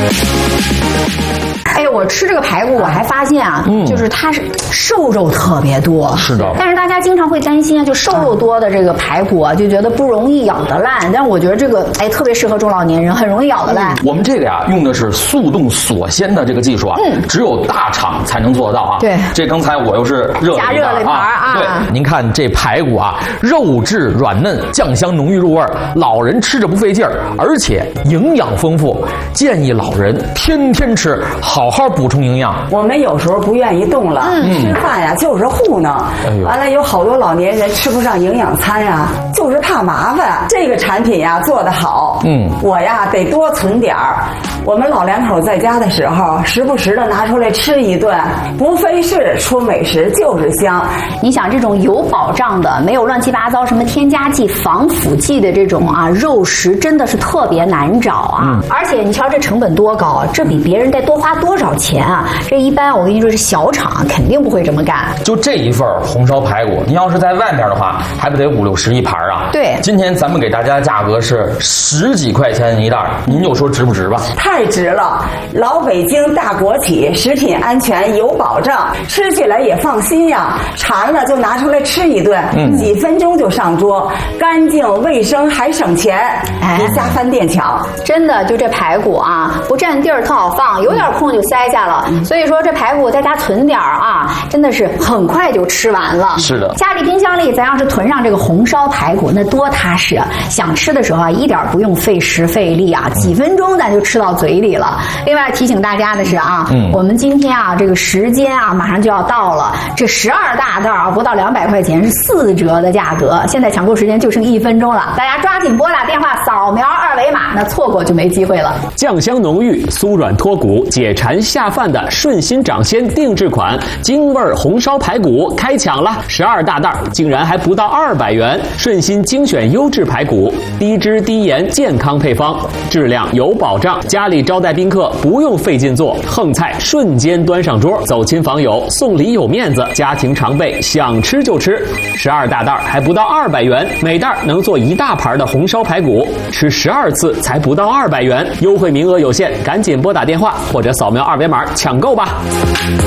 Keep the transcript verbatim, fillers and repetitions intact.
哎，我吃这个排骨，我还发现啊，嗯、就是它是瘦肉特别多。 是的。 但是大家经常会担心啊，就瘦肉多的这个排骨啊，就觉得不容易咬得烂。但是我觉得这个哎，特别适合中老年人，很容易咬得烂。 嗯、我们这个呀，用的是速冻锁鲜的这个技术啊，嗯，只有大厂才能做得到啊。 对。 这刚才我又是热加热了一盘啊。 对，您看这排骨啊，肉质软嫩，酱香浓郁入味，老人吃着不费劲儿，而且营养丰富，建议老人天天吃，好好补充营养。 我们有时候不愿意动了，嗯、吃饭呀就是糊弄，哎、完了有好多老年人吃不上营养餐呀，就是怕麻烦。这个产品呀做得好，嗯，我呀得多存点儿。我们老两口在家的时候，时不时的拿出来吃一顿，不费事，出美食就是香。 你想这种有保障的，没有乱七八糟什么添加剂、防腐剂的这种啊肉食，真的是特别难找啊！嗯、而且你瞧这成本多高，这比别人得多花多少钱啊？这一般我跟你说，是小厂肯定不会这么干。 就这一份红烧排骨，你要是在外面的话，还不得五六十一盘啊？ 对， 今天咱们给大家的价格是十几块钱一袋，您就说值不值吧？ 太值了！老北京大国企，食品安全有保障，吃起来也放心呀。馋了就拿出来吃一顿，嗯、几分钟就上桌，干净卫生还省钱，哎，别瞎翻店抢。 真的，就这排骨啊，不占地儿特好放，有点空就塞下了。嗯、所以说这排骨在家囤点儿啊，真的是很快就吃完了。 是的， 家里冰箱里咱要是囤上这个红烧排骨，那多踏实啊！想吃的时候啊，一点不用费时费力啊，几分钟咱就吃到嘴里了。另外提醒大家的是啊，嗯、我们今天啊这个时间啊马上就要到了，这十二大袋啊不到两百块钱是四折的价格，现在抢购时间就剩一分钟了，大家抓紧拨打电话扫描二维码，那错过就没机会了。 酱香浓郁、酥软脱骨、解馋下饭的顺心掌鲜定制款京味红烧排骨开抢了，十二大袋竟然还不到二百元。顺心精选优质排骨，低脂低盐健康配方，质量有保障，家里招待宾客不用费劲做，横菜瞬间端上桌，走亲访友送礼有面子，家庭常备想吃就吃。十二大袋还不到二百元，每袋能做一大盘的红烧排骨，吃十二次才不到二百元，优惠名额有限，赶紧拨打电话或者扫描二维码抢购吧。